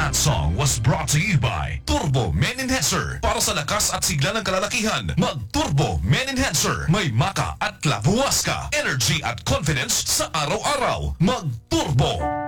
That song was brought to you by Turbo Men Enhancer. Para sa lakas at sigla ng kalalakihan, mag-Turbo Men Enhancer. May maka at labuwas ka, energy at confidence sa araw-araw. Mag-Turbo!